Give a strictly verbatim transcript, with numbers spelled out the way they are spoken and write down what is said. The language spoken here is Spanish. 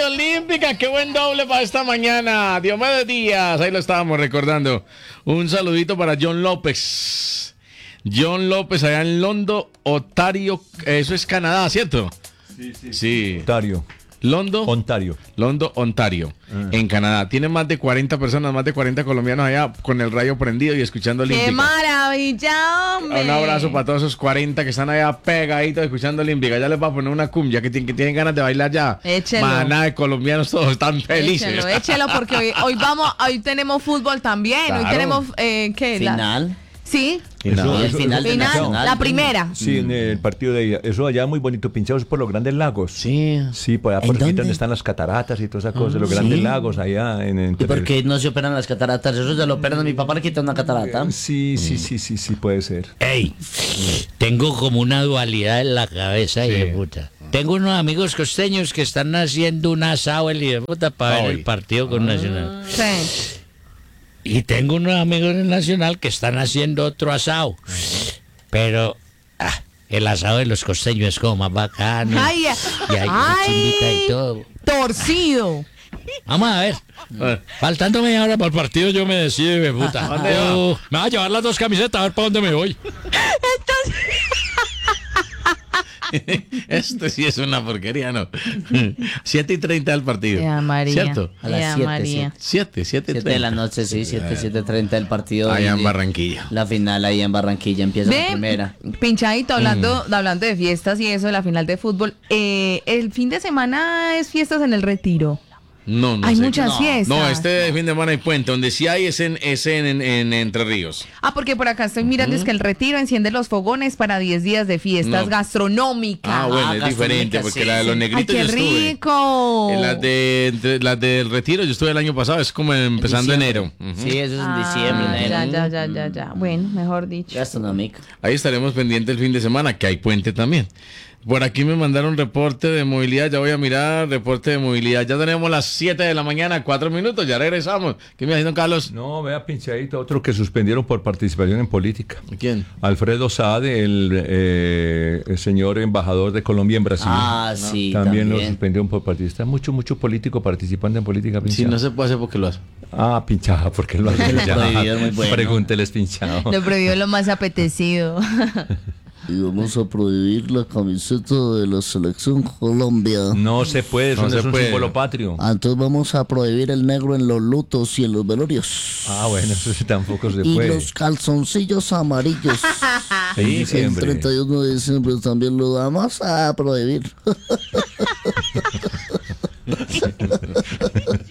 Olímpica, qué buen doble para esta mañana. Diomedes Díaz, ahí lo estábamos recordando. Un saludito para John López. John López allá en Londo, Ontario, eso es Canadá, ¿cierto? Sí, sí. Sí. Ontario. Londo, Ontario. Londo, Ontario, ah. en Canadá. Tiene más de cuarenta personas, más de cuarenta colombianos allá con el radio prendido y escuchando Olímpica. ¡Qué maravilla, hombre! Un abrazo para todos esos cuarenta que están allá pegaditos escuchando Olímpica. Ya les voy a poner una cumbia que, tienen, que tienen ganas de bailar ya. Échelo. Maná de colombianos todos están felices. Échelo, échelo porque hoy, hoy vamos, hoy tenemos fútbol también. Claro. Hoy tenemos, eh, ¿qué? Final. La... Sí. Eso, el eso, final, eso, final nacional, la primera. Sí, en el partido de ella. Eso allá muy bonito, pinchados por los Grandes Lagos. Sí. Sí, por allá por aquí donde están las cataratas y todas esas cosas, los Grandes ¿Sí? Lagos allá en, en ¿Y por qué no se operan las cataratas? Eso ya lo operan a mi papá, le quita una catarata. Sí, sí, sí, sí, sí, puede ser. Ey, tengo como una dualidad en la cabeza, sí. hijo de puta. Tengo unos amigos costeños que están haciendo un asado el hijo de puta para ver el partido con ah. Nacional. Sí. Y tengo unos amigos en Nacional que están haciendo otro asado. Pero ah, el asado de los costeños es como más bacano. Ay, y hay chimbita y todo. Torcido. Vamos a ver. ver. Faltando media hora para el partido yo me decido, me puta. Yo, me voy a llevar las dos camisetas a ver para dónde me voy. Entonces... Esto sí es una porquería, ¿no? siete y treinta del partido. Ya, María. ¿Cierto? A las siete, siete, siete de la noche, sí, siete, siete treinta del partido. Allá en Barranquilla. La final ahí en Barranquilla empieza Ve, la primera. Pinchadito, hablando, mm. hablando de fiestas y eso de la final de fútbol. Eh, el fin de semana es fiestas en el Retiro. No, no hay sé muchas no. fiestas. No, este fin de semana hay puente. Donde sí hay es en, es en, en, en Entre Ríos. Ah, porque por acá estoy mirando uh-huh. es que el Retiro enciende los fogones para diez días de fiestas no. gastronómicas. Ah, bueno, ah, es diferente porque sí, la de los negritos ¡ay, qué yo estuve. rico! En las de entre, las del Retiro yo estuve el año pasado, es como empezando enero. Uh-huh. Sí, eso es en diciembre, ah, enero. Ya, ya, ya, ya, ya. Bueno, mejor dicho. Gastronómica. Ahí estaremos pendientes el fin de semana, que hay puente también. Por aquí me mandaron reporte de movilidad, ya voy a mirar, reporte de movilidad. Ya tenemos las siete de la mañana, cuatro minutos, ya regresamos. ¿Qué me ha dicho, Carlos? No, vea, pinchadito, otro que suspendieron por participación en política. ¿Quién? Alfredo Saade, el, eh, el señor embajador de Colombia en Brasil. Ah, sí, también. También lo suspendieron por participar. Mucho, mucho político participante en política, pinchado. Sí, no se puede hacer porque lo hace. Ah, pinchada, porque lo hace. Lo prohibido es muy bueno. Pregúnteles, pinchado. Lo prohibido es lo más apetecido. Y vamos a prohibir la camiseta de la selección Colombia. No se puede, eso no, no es un puede. símbolo patrio. Ah, entonces vamos a prohibir el negro en los lutos y en los velorios. Ah, bueno, eso sí tampoco se y puede. Y los calzoncillos amarillos. En diciembre. El treinta y uno de diciembre también lo vamos a prohibir.